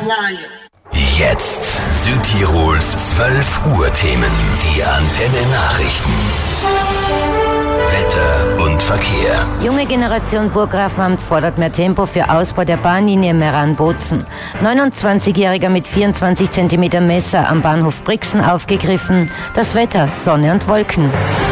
Jetzt Südtirols 12 Uhr Themen. Die Antenne Nachrichten. Wetter und Verkehr. Junge Generation Burggrafenamt fordert mehr Tempo für Ausbau der Bahnlinie Meran-Bozen. 29-Jähriger mit 24 cm Messer am Bahnhof Brixen aufgegriffen. Das Wetter, Sonne und Wolken.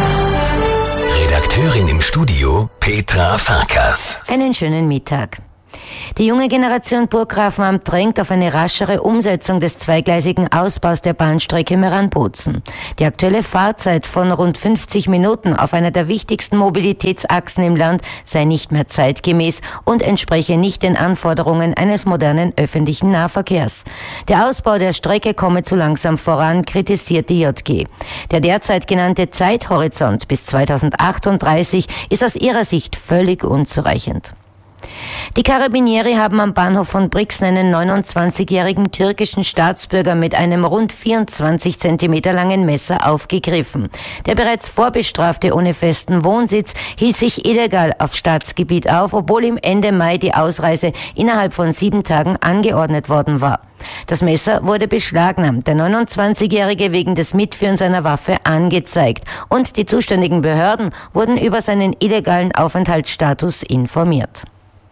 Redakteurin im Studio, Petra Farkas. Einen schönen Mittag. Die junge Generation Burggrafenamt drängt auf eine raschere Umsetzung des zweigleisigen Ausbaus der Bahnstrecke Meran-Bozen. Die aktuelle Fahrzeit von rund 50 Minuten auf einer der wichtigsten Mobilitätsachsen im Land sei nicht mehr zeitgemäß und entspreche nicht den Anforderungen eines modernen öffentlichen Nahverkehrs. Der Ausbau der Strecke komme zu langsam voran, kritisiert die JG. Der derzeit genannte Zeithorizont bis 2038 ist aus ihrer Sicht völlig unzureichend. Die Karabinieri haben am Bahnhof von Brixen einen 29-jährigen türkischen Staatsbürger mit einem rund 24 cm langen Messer aufgegriffen. Der bereits Vorbestrafte ohne festen Wohnsitz hielt sich illegal auf Staatsgebiet auf, obwohl ihm Ende Mai die Ausreise innerhalb von 7 Tagen angeordnet worden war. Das Messer wurde beschlagnahmt, der 29-Jährige wegen des Mitführens einer Waffe angezeigt und die zuständigen Behörden wurden über seinen illegalen Aufenthaltsstatus informiert.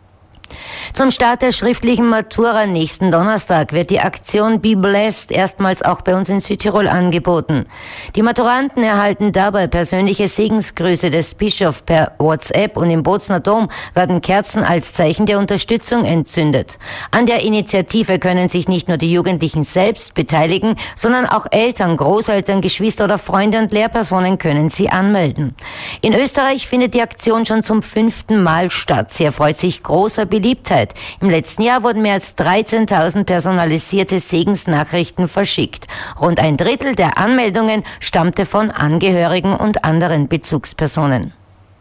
Zum Start der schriftlichen Matura nächsten Donnerstag wird die Aktion Be Blessed erstmals auch bei uns in Südtirol angeboten. Die Maturanten erhalten dabei persönliche Segensgrüße des Bischofs per WhatsApp und im Bozener Dom werden Kerzen als Zeichen der Unterstützung entzündet. An der Initiative können sich nicht nur die Jugendlichen selbst beteiligen, sondern auch Eltern, Großeltern, Geschwister oder Freunde und Lehrpersonen können sie anmelden. In Österreich findet die Aktion schon zum 5. Mal statt. Sie erfreut sich großer Beliebtheit. Im letzten Jahr wurden mehr als 13.000 personalisierte Segensnachrichten verschickt. Rund ein Drittel der Anmeldungen stammte von Angehörigen und anderen Bezugspersonen.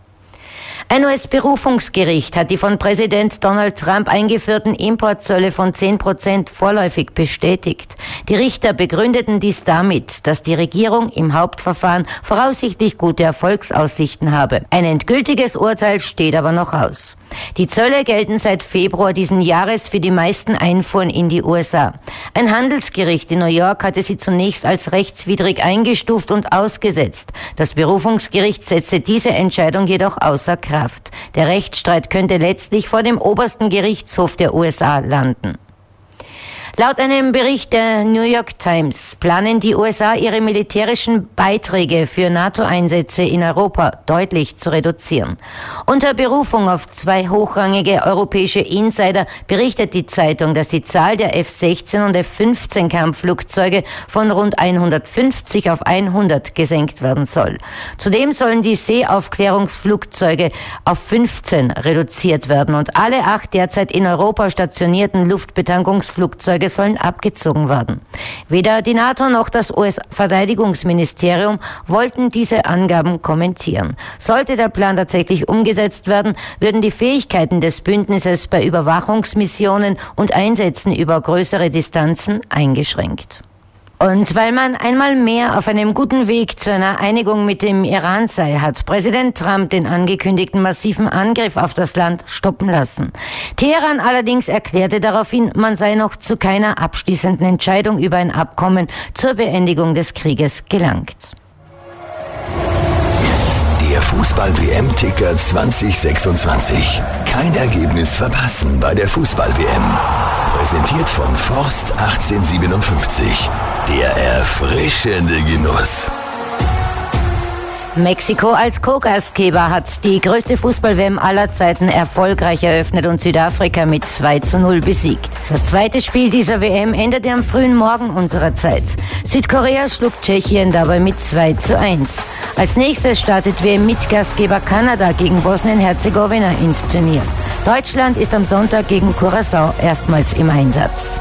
Ein US-Berufungsgericht hat die von Präsident Donald Trump eingeführten Importzölle von 10% vorläufig bestätigt. Die Richter begründeten dies damit, dass die Regierung im Hauptverfahren voraussichtlich gute Erfolgsaussichten habe. Ein endgültiges Urteil steht aber noch aus. Die Zölle gelten seit Februar diesen Jahres für die meisten Einfuhren in die USA. Ein Handelsgericht in New York hatte sie zunächst als rechtswidrig eingestuft und ausgesetzt. Das Berufungsgericht setzte diese Entscheidung jedoch außer Kraft. Der Rechtsstreit könnte letztlich vor dem obersten Gerichtshof der USA landen. Laut einem Bericht der New York Times planen die USA ihre militärischen Beiträge für NATO-Einsätze in Europa deutlich zu reduzieren. Unter Berufung auf 2 hochrangige europäische Insider berichtet die Zeitung, dass die Zahl der F-16 und F-15 Kampfflugzeuge von rund 150 auf 100 gesenkt werden soll. Zudem sollen die Seeaufklärungsflugzeuge auf 15 reduziert werden und alle 8 derzeit in Europa stationierten Luftbetankungsflugzeuge sollen abgezogen werden. Weder die NATO noch das US-Verteidigungsministerium wollten diese Angaben kommentieren. Sollte der Plan tatsächlich umgesetzt werden, würden die Fähigkeiten des Bündnisses bei Überwachungsmissionen und Einsätzen über größere Distanzen eingeschränkt. Und weil man einmal mehr auf einem guten Weg zu einer Einigung mit dem Iran sei, hat Präsident Trump den angekündigten massiven Angriff auf das Land stoppen lassen. Teheran allerdings erklärte daraufhin, man sei noch zu keiner abschließenden Entscheidung über ein Abkommen zur Beendigung des Krieges gelangt. Der Fußball-WM-Ticker 2026. Kein Ergebnis verpassen bei der Fußball-WM. Präsentiert von Forst 1857. Der erfrischende Genuss. Mexiko als Co-Gastgeber hat die größte Fußball-WM aller Zeiten erfolgreich eröffnet und Südafrika mit 2:0 besiegt. Das zweite Spiel dieser WM endete am frühen Morgen unserer Zeit. Südkorea schlug Tschechien dabei mit 2:1. Als nächstes startet WM-Mitgastgeber Kanada gegen Bosnien-Herzegowina ins Turnier. Deutschland ist am Sonntag gegen Curaçao erstmals im Einsatz.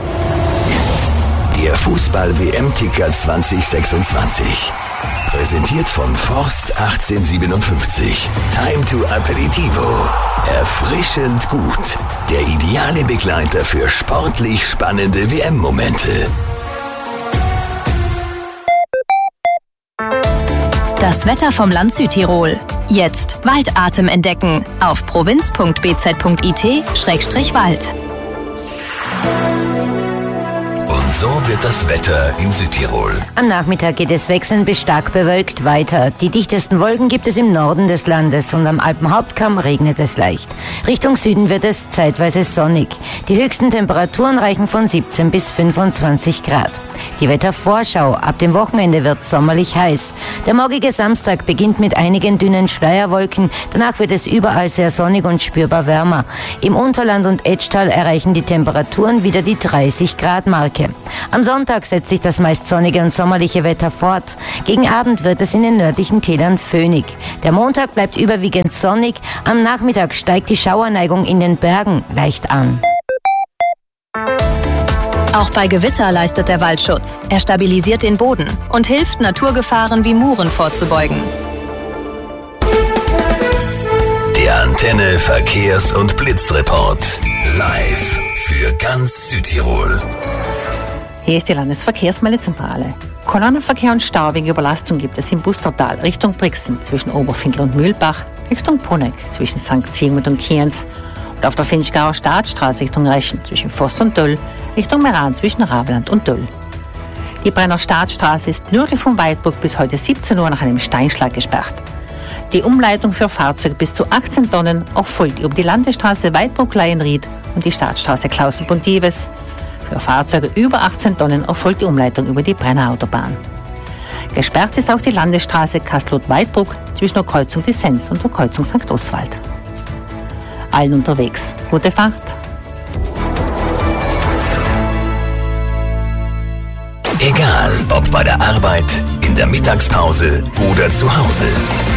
Der Fußball-WM-Ticker 2026. Präsentiert von Forst 1857. Time to Aperitivo. Erfrischend gut. Der ideale Begleiter für sportlich spannende WM-Momente. Das Wetter vom Land Südtirol. Jetzt Waldatem entdecken auf provinz.bz.it/wald. so wird das Wetter in Südtirol. Am Nachmittag geht es wechselnd bis stark bewölkt weiter. Die dichtesten Wolken gibt es im Norden des Landes und am Alpenhauptkamm regnet es leicht. Richtung Süden wird es zeitweise sonnig. Die höchsten Temperaturen reichen von 17 bis 25 Grad. Die Wettervorschau: Ab dem Wochenende wird sommerlich heiß. Der morgige Samstag beginnt mit einigen dünnen Schleierwolken. Danach wird es überall sehr sonnig und spürbar wärmer. Im Unterland und Etschtal erreichen die Temperaturen wieder die 30-Grad-Marke. Am Sonntag setzt sich das meist sonnige und sommerliche Wetter fort. Gegen Abend wird es in den nördlichen Tälern föhnig. Der Montag bleibt überwiegend sonnig. Am Nachmittag steigt die Schauerneigung in den Bergen leicht an. Auch bei Gewitter leistet der Waldschutz. Er stabilisiert den Boden und hilft, Naturgefahren wie Muren vorzubeugen. Der Antenne Verkehrs- und Blitzreport. Live für ganz Südtirol. Hier ist die Landesverkehrsmeldezentrale. Kolonnenverkehr und Stau wegen Überlastung gibt es im Bustertal Richtung Brixen zwischen Oberfindl und Mühlbach, Richtung Bruneck zwischen St. Zygmunt und Kienz und auf der Finchgauer Staatsstraße Richtung Reschen zwischen Forst und Döll, Richtung Meran zwischen Rabeland und Döll. Die Brenner Staatsstraße ist nördlich von Weidbruck bis heute 17 Uhr nach einem Steinschlag gesperrt. Die Umleitung für Fahrzeuge bis zu 18 Tonnen erfolgt über die Landesstraße Weidbruck-Leienried und die Staatsstraße Klausenbund-Dives. Für Fahrzeuge über 18 Tonnen erfolgt die Umleitung über die Brenner Autobahn. Gesperrt ist auch die Landesstraße Kastelot-Weidbruck zwischen der Kreuzung Disenz und der Kreuzung St. Oswald. Allen unterwegs gute Fahrt. Egal, ob bei der Arbeit, in der Mittagspause oder zu Hause.